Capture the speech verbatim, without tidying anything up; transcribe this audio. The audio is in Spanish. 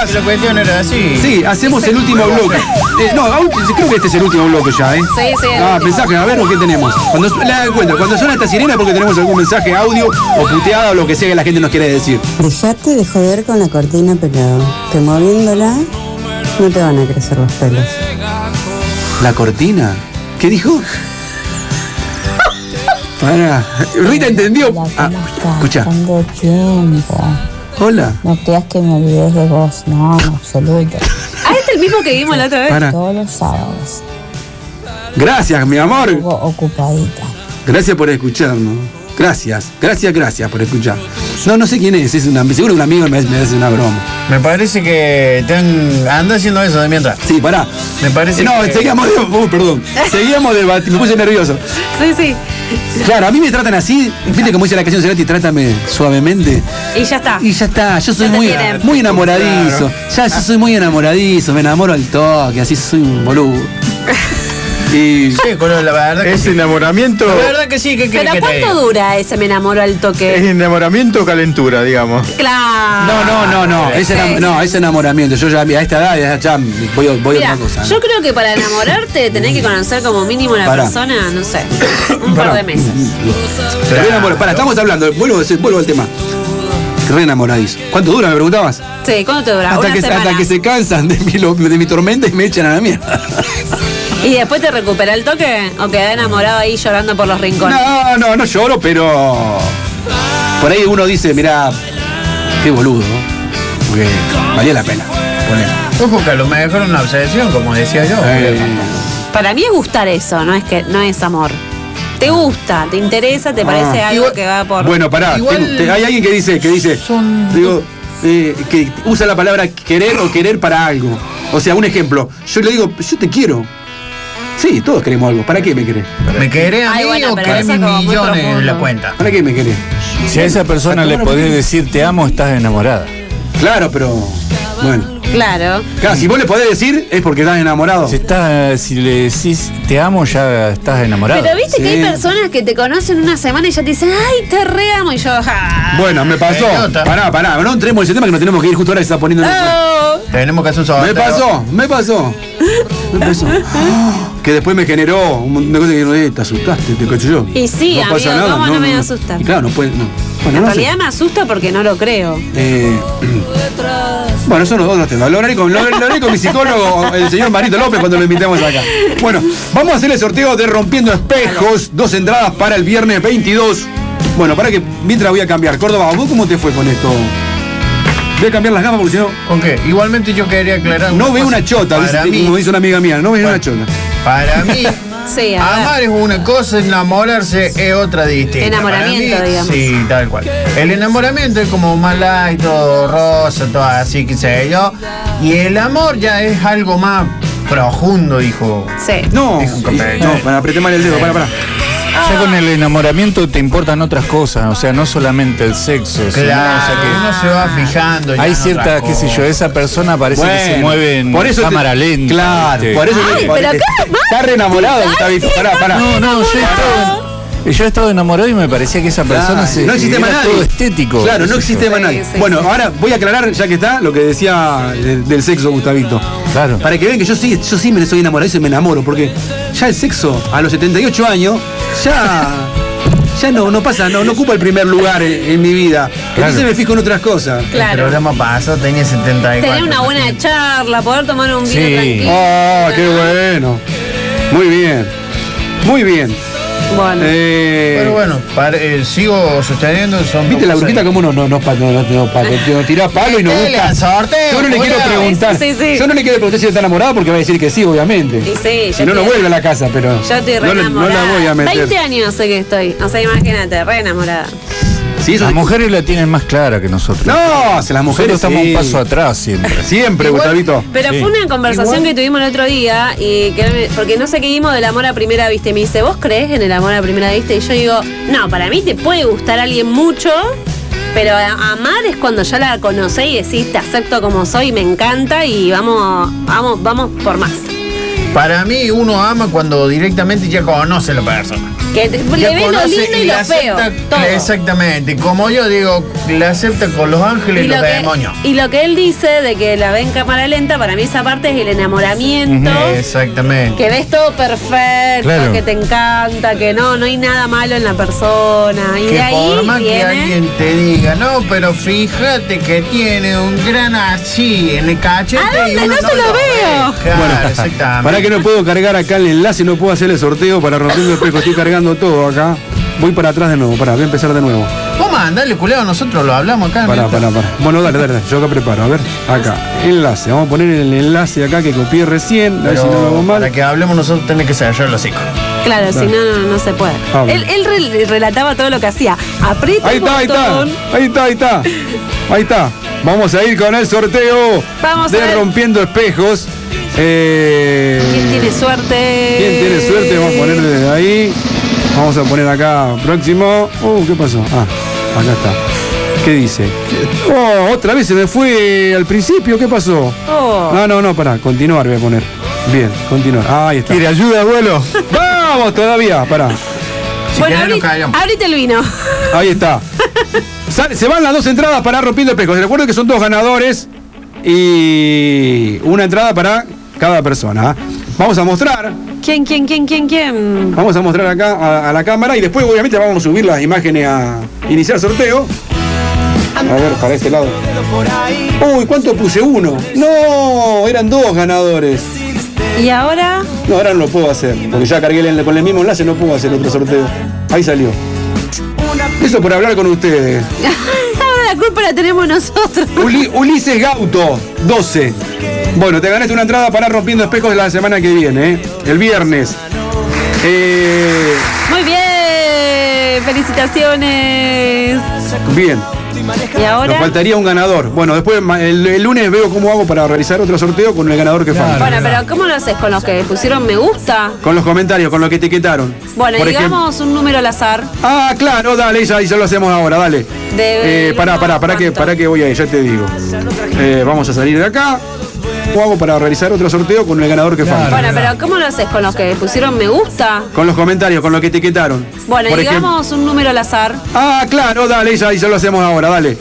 más. La cuestión era así. Sí, hacemos el último bloque. Eh, no, aún, creo que este es el último bloque ya, ¿eh? Sí, sí. Ah, mensaje, a ver, ¿qué tenemos? Cuando la encuentro, cuando suena esta sirena porque tenemos algún mensaje audio o puteada o lo que sea que la gente nos quiere decir. Dejate de joder con la cortina, pero que moviéndola no te van a crecer los pelos. ¿La cortina? ¿Qué dijo? Para. Rita entendió. Ah, escucha. Tengo tiempo. Hola. No creas que me olvides de vos, no, en absoluto. Ah, este es el mismo que vimos la otra vez. Para. Todos los sábados. Gracias, mi amor. Estuvo ocupadita. Gracias por escucharnos. Gracias, gracias, gracias por escuchar. No, no sé quién es, es una, seguro un amigo me, me hace una broma. Me parece que están, anda haciendo eso de mientras. Sí, pará. Me parece No, que... seguíamos de, uh, perdón. Seguíamos debatiendo, me puse nervioso. Sí, sí. Claro, a mí me tratan así, viste como dice la canción Cerati, trátame suavemente. Y ya está. Y ya está, yo soy Ya te muy, tienen. muy enamoradizo. Ya, yo soy muy enamoradizo, me enamoro al toque, así soy un boludo. Y Sí, con la verdad que Ese sí. enamoramiento. La verdad que sí, ¿qué querés ¿Pero que te cuánto diga? dura ese me enamoro al Es toque? enamoramiento o calentura, digamos. Claro. no, no, no, no, es, enam- no, es enamoramiento. Yo ya a esta edad ya, ya voy, voy Mira, a otra cosa. ¿no? yo creo que para enamorarte tenés que conocer como mínimo a la Pará. persona, no sé, un par de meses. Pero re enamorado. Pará, estamos hablando, vuelvo, vuelvo al tema. Re enamoradizo. ¿Cuánto dura, me preguntabas? Sí, ¿cuánto te dura? Hasta Una que, semana. hasta que se cansan de mi, lo- de mi tormenta y me echan a la mierda. ¿Y después te recupera el toque? ¿O quedás enamorado ahí llorando por los rincones? No, no, no lloro, pero por ahí uno dice, mirá, qué boludo, ¿no? Porque valía la pena. Ponele. Ojo que a lo mejor una obsesión, como decía yo. Eh, Para mí es gustar eso, no es que no es amor. Te gusta, te interesa, te parece Ah. algo Igual- que va por... bueno, pará, Igual- tengo- te- hay alguien que dice, que dice, digo, eh, que usa la palabra querer o querer para algo. O sea, un ejemplo, yo le digo, yo te quiero. Sí, todos queremos algo. ¿Para qué me querés? ¿Me querés a mí Ay, bueno, o pero querés eso es mis como muy millones en profundo. la cuenta? ¿Para qué me querés? Si a esa persona le podés decir te amo, estás enamorada. Claro, pero bueno. Claro. Claro, si vos le podés decir es porque estás enamorado. Si, estás, si le decís te amo, ya estás enamorado. Pero viste que Sí. hay personas que te conocen una semana y ya te dicen, ay, te re amo. Y yo, ja. Bueno, me pasó. Idiota. Pará, pará, no entremos en ese tema que nos tenemos que ir justo ahora, se está poniendo. Oh. Tenemos que hacer un Me sorteo. pasó, me pasó. Me pasó. Que después me generó una cosa que yo, eh, te asustaste, te cacho yo. Y sí, no pasa amigo, nada. ¿cómo no me va a asustar? Y claro, no puede. No. Bueno, En no sé. realidad me asusta porque no lo creo. Eh, bueno, eso no otros temas. Lo hablaré con, lo, lo hablaré con mi psicólogo, el señor Marito López, cuando lo invitemos acá. Bueno, vamos a hacer el sorteo de Rompiendo Espejos. Dos entradas para el viernes veintidós. Bueno, para que mientras voy a cambiar. Córdoba, ¿vos cómo te fue con esto? Voy a cambiar las gafas porque si no. ¿Con qué? Igualmente yo quería aclarar. No veo cosa. una chota, Para dice- mí, como dice una amiga mía, no veo una chota. para mí, Sí, a ver. amar es una cosa, enamorarse es otra distinta. Enamoramiento, Para mí, digamos. Sí, tal cual. El enamoramiento es como más light, todo rosa, todo así, que sé yo. Y el amor ya es algo más profundo, dijo. Sí. No, Dijo un compañero. no, para apretar mal el dedo, para, para. Ya con el enamoramiento te importan otras cosas, o sea, no solamente el sexo. sino, Claro, o sea, que uno se va fijando. ya hay en cierta, otras qué sé yo, cosas. esa persona parece que se Bueno, mueve en por eso te- cámara lenta. Claro, ¿viste? por eso Ay, te- pero te- acá, está re enamorado, Gustavito. Pará, pará. No, no, yo he estado, yo he estado enamorado y me parecía que esa persona Claro, se, no existe era más nadie. todo estético. Claro, no qué sé existe yo. más Sí, nadie. sí, Bueno, sí. ahora voy a aclarar, ya que está, lo que decía del, del sexo, Gustavito. Claro. Para que vean que yo sí, yo sí me soy enamorado y me enamoro, porque ya el sexo a los setenta y ocho años ya, ya no, no pasa, no, no ocupa el primer lugar en, en mi vida. Entonces me fijo en otras cosas. El Claro. programa pasado tenía setenta y cuatro. Tener una buena charla, poder tomar un vino Sí. tranquilo. ¡Oh, qué bueno! Muy bien, muy bien. Bueno. Eh, Pero bueno, para- eh, sigo sosteniendo. Son ¿Viste la cosas- brujita como uno no, no, no, no, no, no tira palo y no Metele busca? al sorteo, Yo no le quiero Julián. preguntar. Sí, sí, sí. Yo no le quiero preguntar si está enamorada porque va a decir que sí, obviamente. Y sí, Si yo no, no estoy- vuelve a la casa, pero. Yo estoy re no, le- no enamorada. la voy a meter. veinte años sé que estoy. O sea, imagínate, re enamorada. Sí, eso Las es- mujeres la tienen más clara que nosotros. No, si las mujeres Nosotros estamos sí. un paso atrás siempre. Siempre, Igual- Gustavito. Pero Sí. fue una conversación que tuvimos el otro día y que me- porque no sé qué vimos del amor a primera vista. Y me dice, ¿vos crees en el amor a primera vista? Y yo digo, no, para mí te puede gustar a alguien mucho, pero a- amar es cuando ya la conocés y decís, te acepto como soy, me encanta y vamos, vamos, vamos por más. Para mí uno ama cuando directamente ya conoce a la persona. Que te- Ya le ve lo conoce lindo y lo la feo. acepta- Todo. Exactamente. Como yo digo, la acepta con los ángeles y, Y los lo, que, demonios. y lo que él dice de que la ve en cámara lenta, para mí esa parte es el enamoramiento. Exactamente. Que ves todo perfecto, Claro. que te encanta, que no, no hay nada malo en la persona. Y Que de ahí por más que viene. alguien te diga, no, pero fíjate que tiene un gran así en el cachete ¿A y dónde? uno No se lo veo. ve. Claro, Bueno, exactamente. para que no puedo cargar acá el enlace, no puedo hacer el sorteo para rompiendo espejo. Estoy cargando todo acá. Voy para atrás de nuevo, para, voy a empezar de nuevo. Vos mandale, culeo, nosotros lo hablamos acá. Para, mientras. para, para. Bueno, dale, dale, dale. Yo acá preparo. A ver, acá. Enlace. Vamos a poner el enlace acá que copié recién. A ver Pero si no lo hago mal. para que hablemos nosotros tenés que cerrar los hocico. Claro, si no, no, no se puede. Ah, Él, él re- relataba todo lo que hacía. Aprieta Ahí el está, ahí está. botón. Ahí está, ahí está. Ahí está. Vamos a ir con el sorteo Vamos a de ver. Rompiendo Espejos. Eh, ¿Quién tiene suerte? ¿Quién tiene suerte? Vamos a poner desde ahí. Vamos a poner acá próximo. Uh, ¿qué pasó? Ah, acá está. ¿Qué dice? Oh, otra vez se me fue al principio. ¿Qué pasó? Oh. No, no, no, pará. Continuar voy a poner. Bien, continuar. Ah, ahí está. ¿Quiere ayuda, abuelo? Vamos todavía, pará. Si Bueno, querés, nos abrí- callamos. abrite el vino. Ahí está. Sale- se van las dos entradas para Rompiendo Espejos. Recuerden que son dos ganadores y una entrada para cada persona. Vamos a mostrar, ¿Quién, quién, quién, quién, quién? vamos a mostrar acá a, a la cámara y después obviamente vamos a subir las imágenes a iniciar sorteo. A ver, para este lado. Uy, ¿cuánto puse? Uno. No, eran dos ganadores. ¿Y ahora? No, ahora no lo puedo hacer, porque ya cargué el- con el mismo enlace, no puedo hacer otro sorteo. Ahí salió. Eso por hablar con ustedes. Ahora la culpa la tenemos nosotros. Uli- Ulises Gauto, doce. Bueno, te ganaste una entrada para Rompiendo Espejos de la semana que viene, ¿eh? El viernes. Eh, Muy bien. Felicitaciones. bien, ¿Y ahora? nos faltaría un ganador. Bueno, después ma- el, el lunes veo cómo hago para realizar otro sorteo con el ganador que falta. Bueno, pero ¿cómo lo haces? ¿Con los que pusieron me gusta? Con los comentarios, con lo que etiquetaron. Bueno, Por ejemplo- digamos un número al azar. Ah, claro, dale, ya, ya lo hacemos ahora, dale. De- Eh, pará, pará, pará que, ¿cuánto? pará que voy ahí, ya te digo. Eh, vamos a salir de acá. ¿Cómo hago para realizar otro sorteo con el ganador que falta? Bueno, pero ¿cómo lo haces? ¿Con los que pusieron me gusta? Con los comentarios, con lo que etiquetaron. Bueno, Por ejemplo- digamos un número al azar. Ah, claro, dale, ya, ya lo hacemos ahora, dale.